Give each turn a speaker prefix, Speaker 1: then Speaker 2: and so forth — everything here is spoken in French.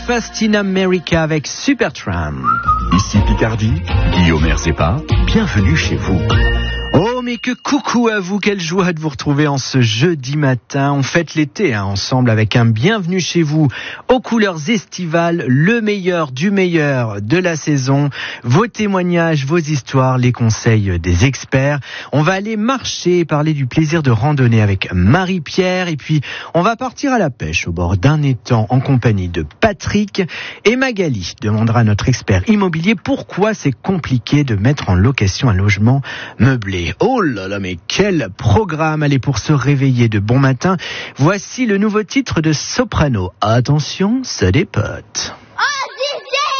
Speaker 1: First in America avec Supertramp.
Speaker 2: Ici Picardie, Guillaume Herzépa, bienvenue chez vous.
Speaker 1: Oh mais que coucou à vous, quelle joie de vous retrouver en ce jeudi matin. On fête l'été ensemble avec un bienvenue chez vous aux couleurs estivales, le meilleur du meilleur de la saison, vos témoignages, vos histoires, les conseils des experts. On va aller marcher et parler du plaisir de randonner avec Marie-Pierre et puis on va partir à la pêche au bord d'un étang en compagnie de Patrick et Magali demandera à notre expert immobilier pourquoi c'est compliqué de mettre en location un logement meublé. Oh là là, mais quel programme! Allez, pour se réveiller de bon matin, voici le nouveau titre de Soprano. Attention, ça dépote.